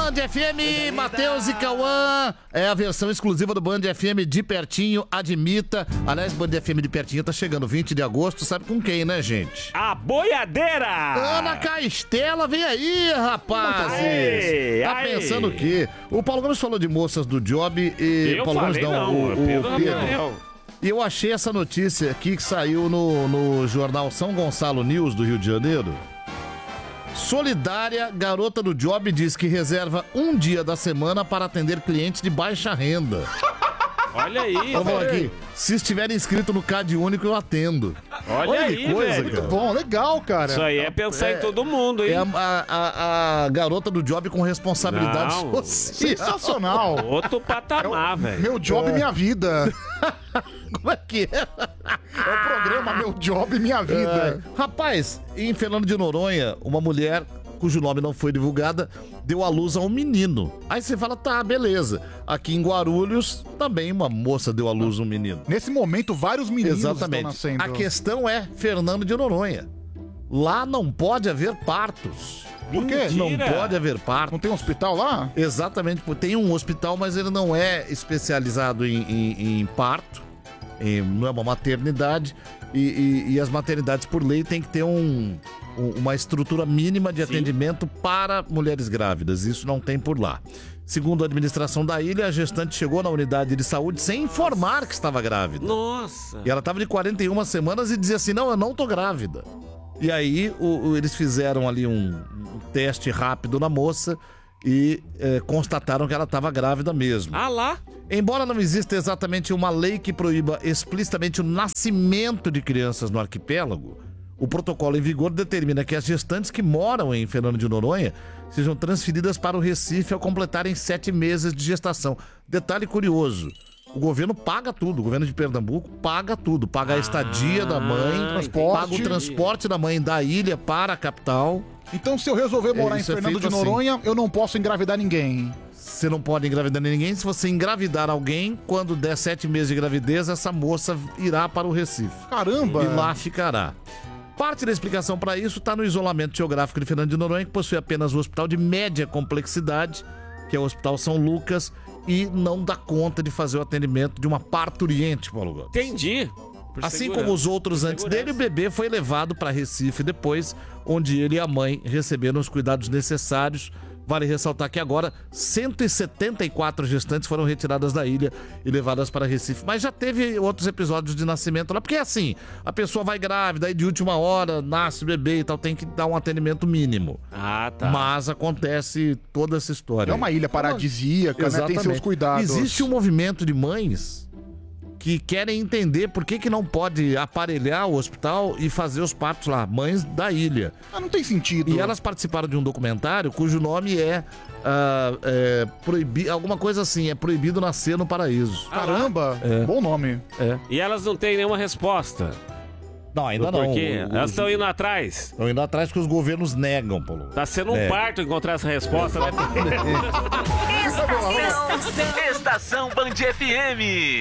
Band FM, Matheus e Cauã. É a versão exclusiva do Band FM de pertinho, admita. Aliás, Band FM de pertinho tá chegando 20 de agosto, sabe com quem, né, gente? A boiadeira! Ana Castela, vem aí, rapaz! Tá pensando o quê? O Paulo Gomes falou de moças do Job e... Eu Paulo falei, Gomes não, o Pedro. E eu achei essa notícia aqui que saiu no jornal São Gonçalo News do Rio de Janeiro. Solidária, garota do Job diz que reserva um dia da semana para atender clientes de baixa renda. Olha isso. Vamos aqui. Se estiver inscrito no CAD único, eu atendo. Olha aí, que coisa, velho. cara. Muito bom, legal, cara. Isso aí é pensar em todo mundo, hein? É a garota do Job com responsabilidade Não. social. Sensacional. Outro patamar, velho. Meu job, minha vida. Como é que é? É o programa Meu Job, Minha Vida. Rapaz, em Fernando de Noronha, uma mulher cujo nome não foi divulgada deu à luz a um menino. Aí você fala, tá, beleza. Aqui em Guarulhos, também uma moça deu à luz a um menino. Nesse momento, vários meninos estão nascendo. A questão é Fernando de Noronha. Lá não pode haver partos. Por quê? Não pode haver parto. Não tem um hospital lá? Exatamente, tem um hospital, mas ele não é especializado em parto, não é uma maternidade, e as maternidades, por lei, tem que ter uma estrutura mínima de atendimento para mulheres grávidas. Isso não tem por lá. Segundo a administração da ilha, a gestante chegou na unidade de saúde sem informar que estava grávida. Nossa. E ela estava de 41 semanas e dizia assim, não, eu não tô grávida. E aí eles fizeram ali um teste rápido na moça e constataram que ela estava grávida mesmo. Ah lá? Embora não exista exatamente uma lei que proíba explicitamente o nascimento de crianças no arquipélago, o protocolo em vigor determina que as gestantes que moram em Fernando de Noronha sejam transferidas para o Recife ao completarem 7 meses de gestação. Detalhe curioso, o governo paga tudo, o governo de Pernambuco paga tudo, paga a estadia da mãe, paga o transporte da mãe da ilha para a capital. Então, se eu resolver morar em Isso é Fernando feito de Noronha, eu não posso engravidar ninguém. Você não pode engravidar ninguém. Se você engravidar alguém, quando der 7 meses de gravidez, essa moça irá para o Recife. Caramba! E lá ficará. Parte da explicação para isso está no isolamento geográfico de Fernando de Noronha, que possui apenas o hospital de média complexidade, que é o Hospital São Lucas, e não dá conta de fazer o atendimento de uma parturiente, Paulo Gomes. Entendi. Assim como os outros antes dele, o bebê foi levado para Recife depois, onde ele e a mãe receberam os cuidados necessários. Vale ressaltar que agora 174 gestantes foram retiradas da ilha e levadas para Recife. Mas já teve outros episódios de nascimento lá, porque assim, a pessoa vai grávida, aí de última hora nasce o bebê e tal, tem que dar um atendimento mínimo. Ah, tá. Mas acontece toda essa história. É uma ilha paradisíaca, né? Tem seus cuidados. Existe um movimento de mães que querem entender por que não pode aparelhar o hospital e fazer os partos lá, mães da ilha. Ah, não tem sentido. E elas participaram de um documentário cujo nome é alguma coisa assim, é Proibido Nascer no Paraíso. Caramba, bom nome. E elas não têm nenhuma resposta. Não, ainda não. Por quê? Elas estão indo atrás. Estão indo atrás porque os governos negam, Paulo. Tá sendo um parto encontrar essa resposta, né? Estação Band FM.